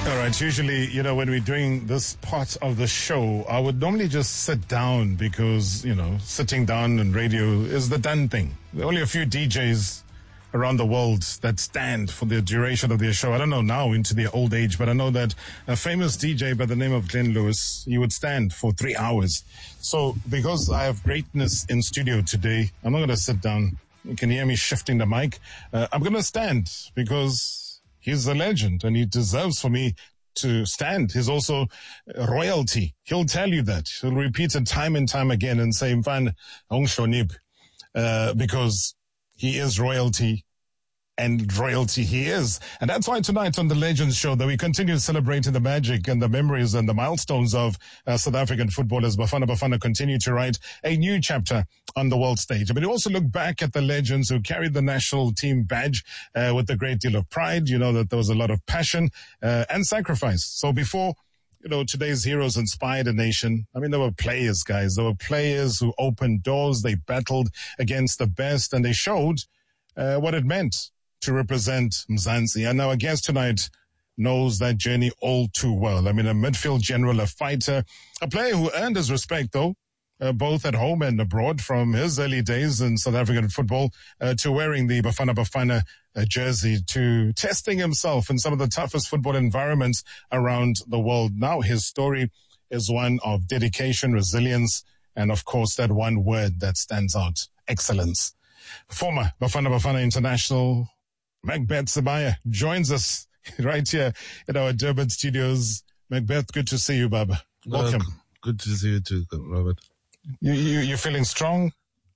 All right, usually, when we're doing this part of the show, I would normally just sit down because, sitting down on radio is the done thing. There are only a few DJs around the world that stand for the duration of their show. I don't know now into their old age, but I know that a famous DJ by the name of Glenn Lewis, he would stand for 3 hours. So because I have greatness in studio today, I'm not going to sit down. You can hear me shifting the mic. I'm going to stand because he's a legend and he deserves for me to stand. He's also royalty. He'll tell you that. He'll repeat it time and time again and say, Mfana, Ongshonib, because he is royalty. And royalty he is. And that's why tonight on the Legends Show that we continue celebrating the magic and the memories and the milestones of South African footballers. Bafana continue to write a new chapter on the world stage. But we also look back at the legends who carried the national team badge with a great deal of pride. You know that there was a lot of passion and sacrifice. So before today's heroes inspired a nation. I mean, there were players, guys. There were players who opened doors. They battled against the best and they showed what it meant to represent Mzansi. And our guest tonight knows that journey all too well. I mean, a midfield general, a fighter, a player who earned his respect, though, both at home and abroad, from his early days in South African football to wearing the Bafana jersey, to testing himself in some of the toughest football environments around the world. Now his story is one of dedication, resilience, and of course that one word that stands out, excellence. Former Bafana International Macbeth Sibaya joins us right here in our Durban studios. Macbeth, good to see you, Baba. Welcome. Good to see you too, Robert. You feeling strong?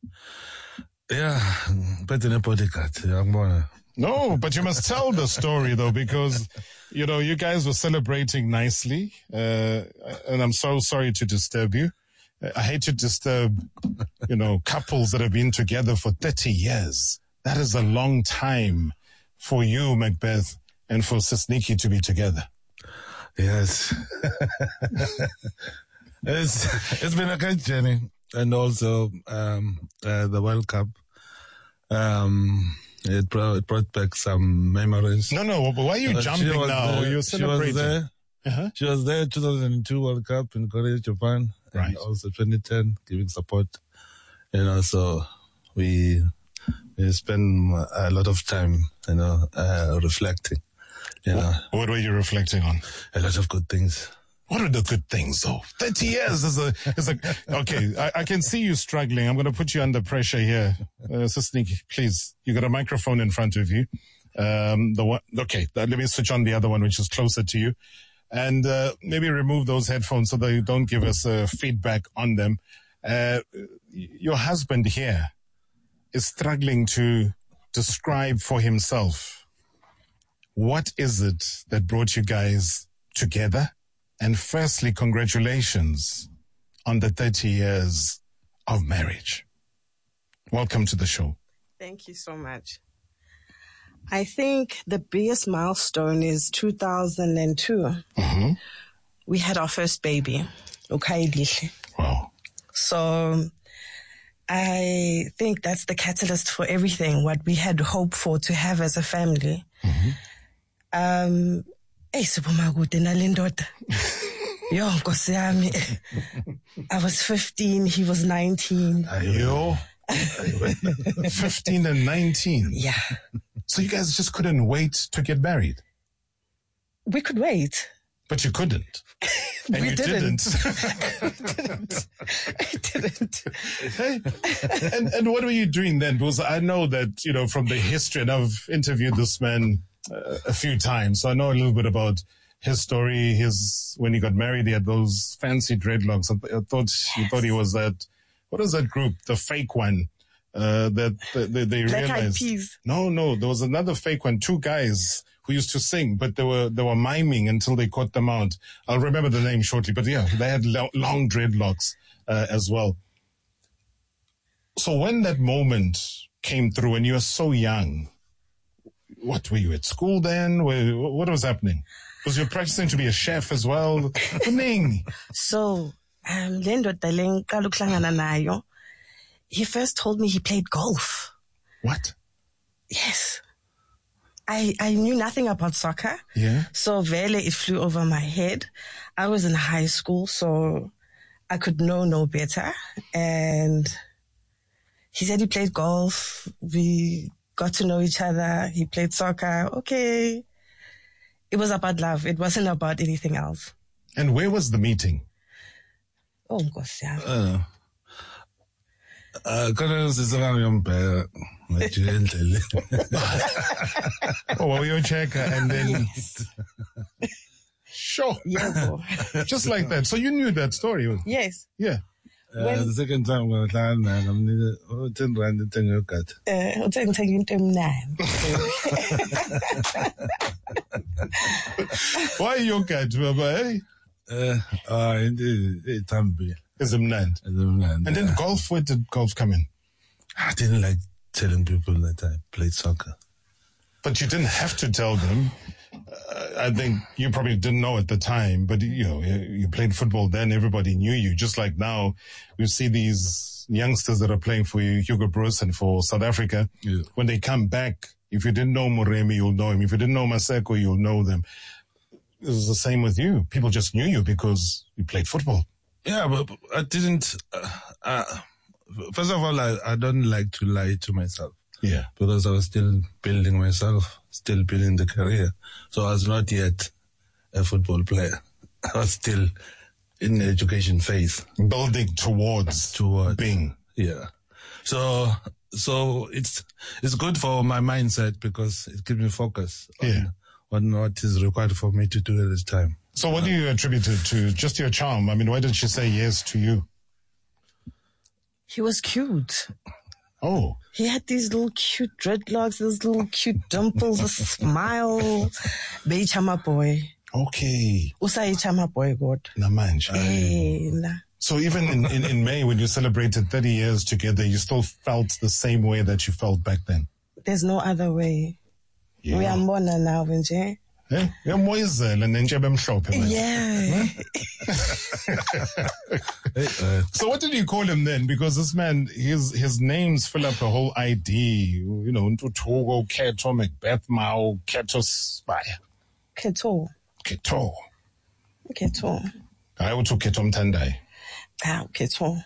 Yeah, better than a bodyguard. No, but you must tell the story though, because, you guys were celebrating nicely, and I'm so sorry to disturb you. I hate to disturb, couples that have been together for 30 years. That is a long time for you, Macbeth, and for Sisniki to be together. Yes. It's been a great journey. And also, the World Cup, it brought back some memories. No, but why are you jumping now? You're celebrating. She was there 2002 World Cup in Korea, Japan. Right. And also 2010, giving support. So we spend a lot of time, reflecting. What were you reflecting on? A lot of good things. What are the good things, though? 30 years is a okay. I can see you struggling. I'm going to put you under pressure here, Sisniki. Please, you got a microphone in front of you. Let me switch on the other one, which is closer to you, and maybe remove those headphones so that you don't give us feedback on them. Your husband here is struggling to describe for himself. What is it that brought you guys together? And firstly, congratulations on the 30 years of marriage. Welcome to the show. Thank you so much. I think the biggest milestone is 2002. Mm-hmm. We had our first baby, Ukaidishe. Wow. So I think that's the catalyst for everything, what we had hoped for to have as a family. Mm-hmm. Yo, Nkosi yami. I was 15, he was 19. Yo, 15 and 19. Yeah. So you guys just couldn't wait to get married? We could wait. But you couldn't. And we you didn't. I didn't. Hey, and what were you doing then? Because I know that, from the history, and I've interviewed this man a few times, so I know a little bit about his story. When he got married, he had those fancy dreadlocks. I thought you thought he was that. What is that group? The fake one that they Black realized. Eyed Peas. No, there was another fake one. Two guys who used to sing, but they were miming until they caught them out. I'll remember the name shortly. But yeah, they had long dreadlocks as well. So when that moment came through, and you were so young, what were you at school then? What was happening? Was you practicing to be a chef as well? So, he first told me he played golf. What? Yes. I knew nothing about soccer. Yeah. So Vele, it flew over my head. I was in high school, so I could know no better. And he said he played golf. We got to know each other. He played soccer. Okay. It was about love. It wasn't about anything else. And where was the meeting? Oh, Nkosi yami. Oh, well, you check and then... Sure. Yeah, Just like that. So you knew that story? yes. Yeah. The second time I'm 10 rand and 10 your cut. Why your cat, Baba? It's Tambi. Is a man. And then golf, where did golf come in? I didn't like telling people that I played soccer. But you didn't have to tell them. I think you probably didn't know at the time, but you played football then. Everybody knew you. Just like now, you see these youngsters that are playing for you, Hugo Broos and for South Africa. Yeah. When they come back, if you didn't know Moremi, you'll know him. If you didn't know Maseko, you'll know them. It was the same with you. People just knew you because you played football. Yeah, but I didn't. First of all, I don't like to lie to myself. Yeah. Because I was still building myself, still building the career. So I was not yet a football player. I was still in the education phase. Building towards being. Yeah. So it's good for my mindset because it gives me focus on what is required for me to do at this time. So what do you attribute it to? Just your charm? I mean, why did she say yes to you? He was cute. Oh. He had these little cute dreadlocks, these little cute dimples, a smile. Beichama boy. Okay. Usaichama boy, God. Namanje. So even in May, when you celebrated 30 years together, you still felt the same way that you felt back then? There's no other way. Yeah. We are Mona now, Vinje. Yeah. So what did you call him then? Because this man, his names fill up a whole ID. You know, Ntutogo, Keto, Macbeth, Mao, Keto, Spire. Keto. I would to Keto Mtandai. Keto.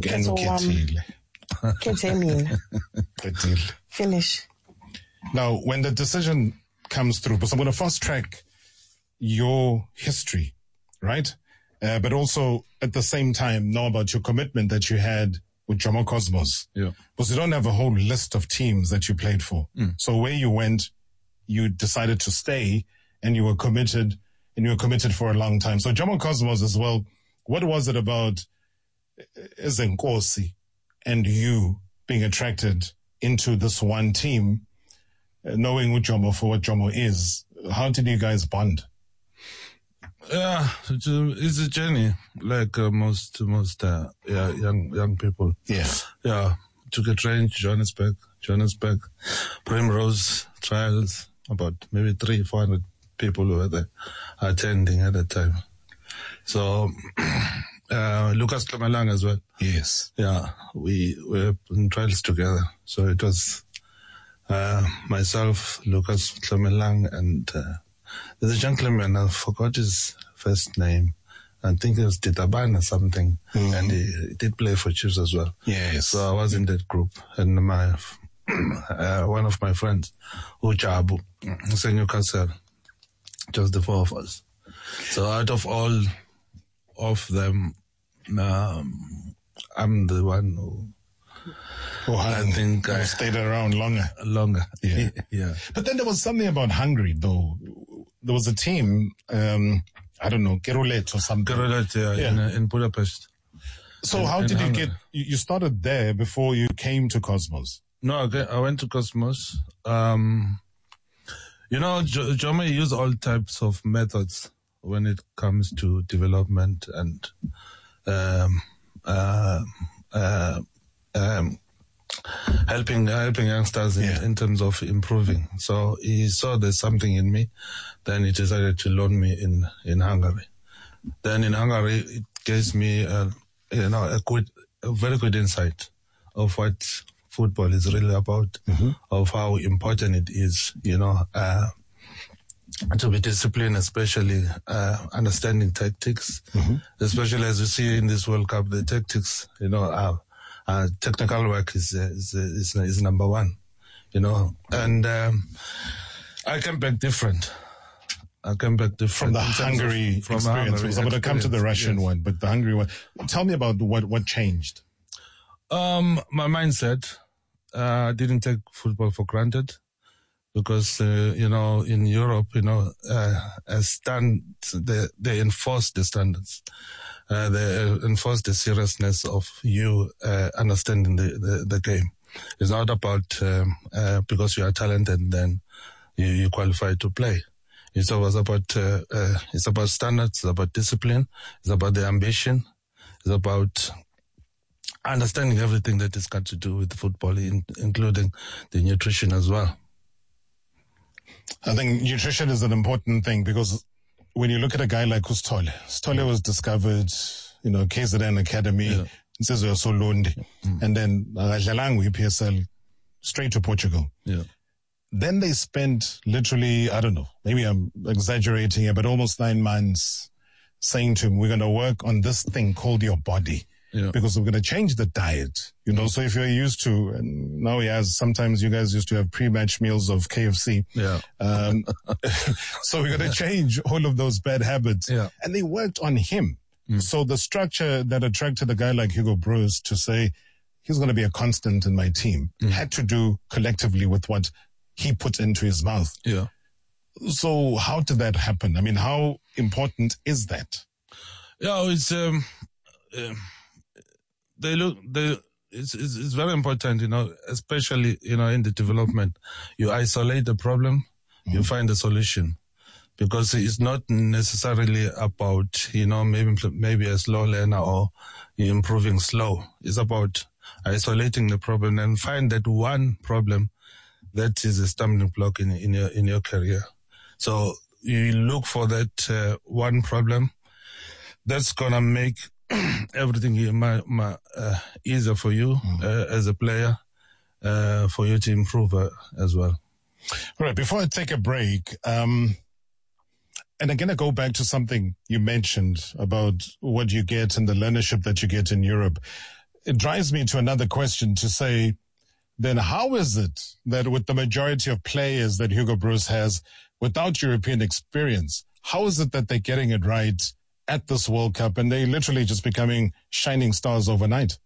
Ketile. Finish. Now, when the decision comes through, because I'm going to fast track your history, right? But also at the same time know about your commitment that you had with Jomo Cosmos. Yeah. Because you don't have a whole list of teams that you played for. So where you went, you decided to stay and you were committed for a long time. So Jomo Cosmos as well, what was it about Ezenkosi and you being attracted into this one team, knowing Jomo for what Jomo is? How did you guys bond? Yeah, it's a journey, like most young people. Yeah. Yeah, took a train to Johannesburg, Primrose Trials, about maybe 300-400 people were there attending at that time. So, Lucas Tlomelang as well. Yes. Yeah, we were in trials together. So it was myself, Lucas Tlomelang, and there's a gentleman, I forgot his first name. I think it was Titaban or something. And he did play for Chiefs as well. Yes. So I was in that group. And my one of my friends, Uchabu, Newcastle, just the four of us. So out of all of them, I'm the one who I think I stayed around longer. Yeah. Yeah. But then there was something about Hungary, though. There was a team, I don't know, Kerulet or something. Kerulet, in Budapest. So how did you get, you started there before you came to Cosmos? No, I went to Cosmos. Jomo used all types of methods when it comes to development and helping youngsters in terms of improving. So he saw there's something in me. Then he decided to loan me in Hungary. Then in Hungary, it gives me a very good insight of what football is really about, of how important it is, to be disciplined, especially understanding tactics, especially as you see in this World Cup, the tactics, technical work is number one, and I came back different. From the Hungary experience. I was going to come to the Russian one, but the Hungary one. Tell me about what changed. My mindset. I didn't take football for granted because, in Europe, they enforce the standards. They enforce the seriousness of you understanding the game. It's not about because you are talented, then you qualify to play. It's always about standards, it's about discipline, it's about the ambition, it's about understanding everything that is got to do with football, including the nutrition as well. I think nutrition is an important thing because when you look at a guy like Stole was discovered, KZN Academy, Nsizwe Solundi, and then PSL straight to Portugal. Yeah. Then they spent literally, I don't know, maybe I'm exaggerating here, but almost 9 months saying to him, we're going to work on this thing called your body. Yeah. Because we're going to change the diet, so if you're used to, and now sometimes you guys used to have pre-match meals of KFC. Yeah. So we're going to change all of those bad habits. Yeah. And they worked on him. So the structure that attracted a guy like Hugo Broos to say, he's going to be a constant in my team, had to do collectively with what he put into his mouth. Yeah. So how did that happen? I mean, how important is that? Yeah, it's it's very important, especially in the development. You isolate the problem, you find a solution, because it's not necessarily about maybe a slow learner or improving slow. It's about isolating the problem and find that one problem that is a stumbling block in your career. So you look for that one problem that's gonna make everything easier for you as a player, for you to improve as well. All right. Before I take a break, and again, I go back to something you mentioned about what you get and the learnership that you get in Europe. It drives me to another question to say, then how is it that with the majority of players that Hugo Broos has without European experience, how is it that they're getting it right at this World Cup and they're literally just becoming shining stars overnight?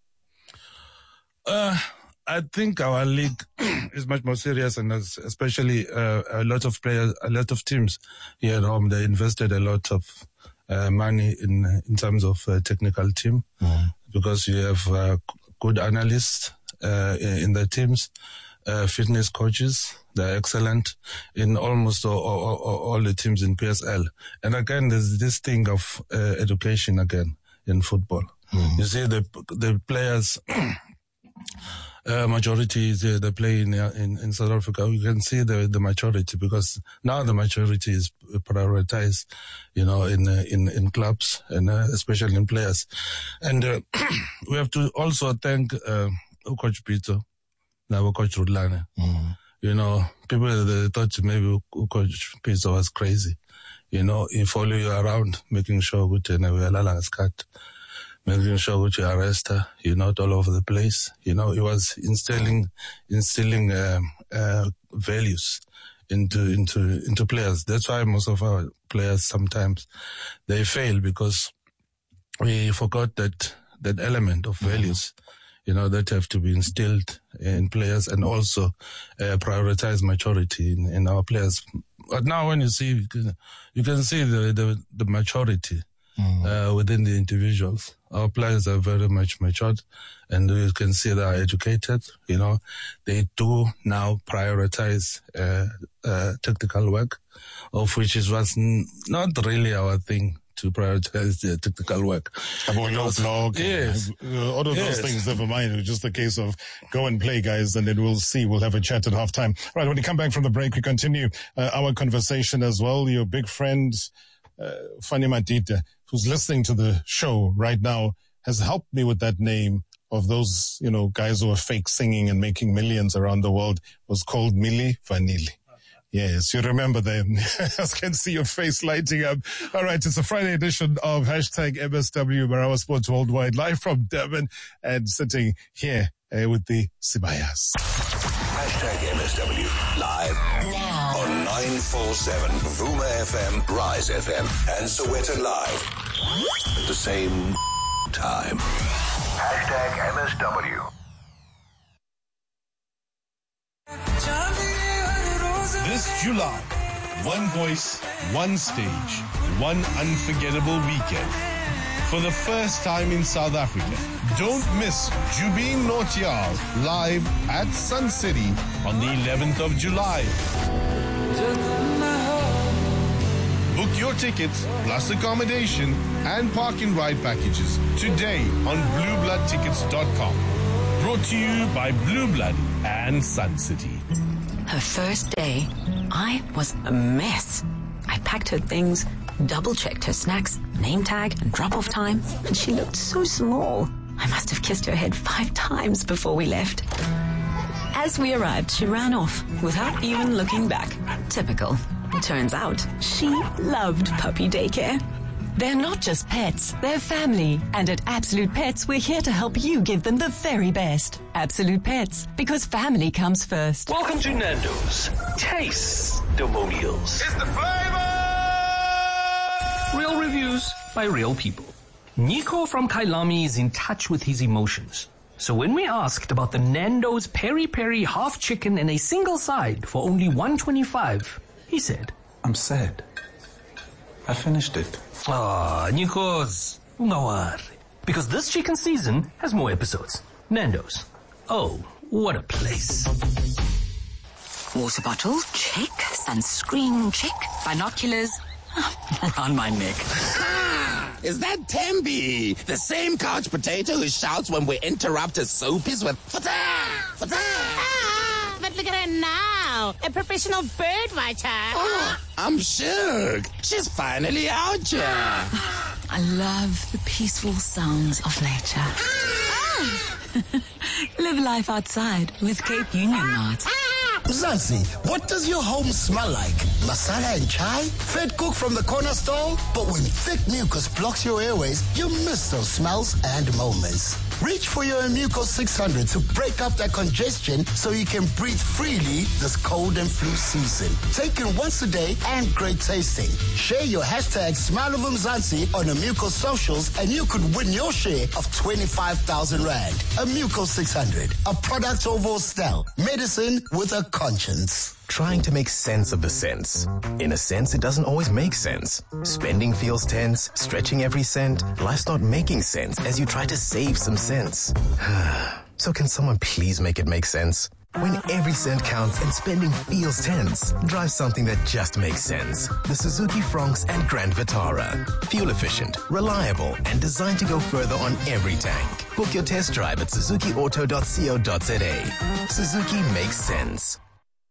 I think our league is much more serious, and especially a lot of players, a lot of teams here at home, they invested a lot of money in terms of technical team, because you have good analysts in the teams, fitness coaches. They're excellent in almost all the teams in PSL. And again, there's this thing of education again in football. You see the players, majority they play in South Africa. You can see the maturity, because now the maturity is prioritized, in clubs and especially in players. And we have to also thank Coach Peter, now Coach Rudlane. People they thought maybe Coach Peter was crazy. He follow you around, making sure that making sure that you arrest her, you're not all over the place. He was instilling values into players. That's why most of our players sometimes they fail, because we forgot that element of values, that have to be instilled in players, and also prioritize maturity in our players. But now when you see, you can see the maturity within the individuals. Our players are very much matured, and you can see they are educated. They do now prioritize technical work, of which was not really our thing, to prioritize the technical work. About low blog, yes, all of those things, never mind. It was just a case of go and play, guys, and then we'll have a chat at halftime. Right, when you come back from the break, we continue our conversation as well. Your big friend, Fanny Matita, who's listening to the show right now, has helped me with that name of those, guys who are fake singing and making millions around the world was called Milli Vanilli. Yes, you remember them. I can see your face lighting up. All right, it's a Friday edition of #MSW Marawa Sports Worldwide, live from Durban and sitting here with the Sibayas. #MSW live now on 947 Vuma FM, Rise FM, and Soweto Live at the same time. #MSW. This July, one voice, one stage, one unforgettable weekend. For the first time in South Africa, don't miss Jubin Nautiyal live at Sun City on the 11th of July. Book your tickets plus accommodation and park and ride packages today on bluebloodtickets.com. Brought to you by Blue Blood and Sun City. Her first day, I was a mess. I packed her things, double-checked her snacks, name tag, and drop-off time, and she looked so small. I must have kissed her head 5 times before we left. As we arrived, she ran off without even looking back. Typical. Turns out, she loved puppy daycare. They're not just pets, they're family. And at Absolute Pets, we're here to help you give them the very best. Absolute Pets, because family comes first. Welcome to Nando's. Taste Demonials. It's the flavor! Real reviews by real people. Nico from Kailami is in touch with his emotions. So when we asked about the Nando's Peri Peri half chicken and a single side for only $1.25, he said, I'm sad. I finished it. Ah, Nikos, ungawari. Because this chicken season has more episodes. Nando's. Oh, what a place. Water bottle, check. Sunscreen, check. Binoculars, around my neck. Is that Tembi, the same couch potato who shouts when we interrupt his soapies with fata, fata? But look at her now, a professional bird watcher. Oh, I'm shook. She's finally out here. I love the peaceful sounds of nature. Live life outside with Cape Union Mart. Zanzi, what does your home smell like? Masala and chai? Fed cook from the corner store? But when thick mucus blocks your airways, you miss those smells and moments. Reach for your Muco 600 to break up that congestion so you can breathe freely this cold and flu season. Take it once a day and great tasting. Share your hashtag #SmileOfMzansi on Amuco socials and you could win your share of 25,000 Rand. Amuco 600, a product of Ostel. Medicine with a conscience. Trying to make sense of the sense. In a sense, it doesn't always make sense. Spending feels tense, stretching every cent. Life's not making sense as you try to save some sense. So can someone please make it make sense? When every cent counts and spending feels tense, drive something that just makes sense. The Suzuki Fronx and Grand Vitara. Fuel efficient, reliable, and designed to go further on every tank. Book your test drive at suzukiauto.co.za. Suzuki makes sense.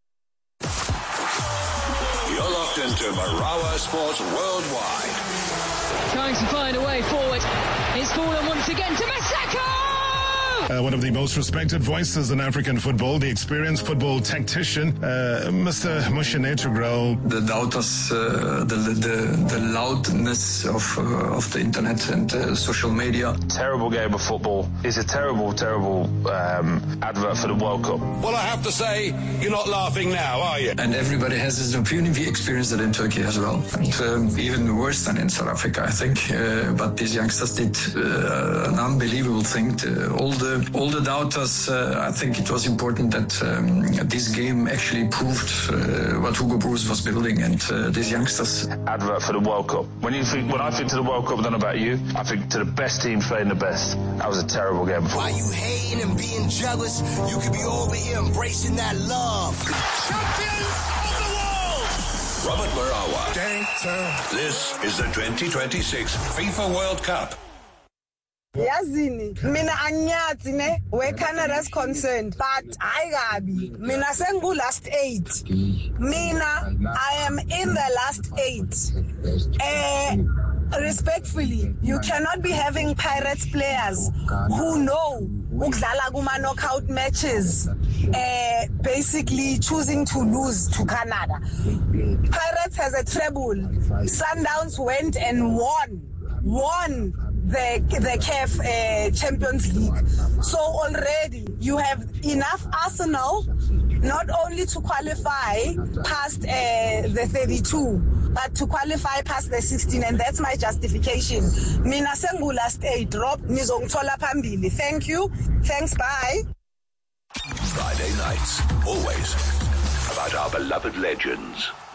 You're locked into Marawa Sports Worldwide. Trying to find a way forward. It's fallen once again to Maseko! One of the most respected voices in African football, the experienced football tactician, Mr. Moshenetu Grau. The doubters, the loudness of the internet and social media. Terrible game of football. It's a terrible advert for the World Cup. Well, I have to say, you're not laughing now, are you? And everybody has his opinion. We experienced it in Turkey as well. And even worse than in South Africa, I think. But these youngsters did an unbelievable thing. All the doubters, I think it was important that this game actually proved what Hugo Broos was building and these youngsters. Advert for the World Cup. When I think to the World Cup, I don't know about you, I think to the best teams playing the best. That was a terrible game of football. While you hating and being jealous, you could be over here embracing that love. Champions of the world! Robert Marawa. This is the 2026 FIFA World Cup. Yazini, mina anyathi ne where Canada's concerned, but I gabi mina sengu last 8. Mina I am in the last 8. Respectfully, you cannot be having Pirates players who know ukudlala kuma knockout matches, basically choosing to lose to Canada. Pirates has a treble. Sundowns went and won the CAF Champions League. So already you have enough arsenal not only to qualify past the 32, but to qualify past the 16, and that's my justification. Mina sengula stay drop nizongithola phambili. Thank you. Thanks, bye. Friday nights, always about our beloved legends.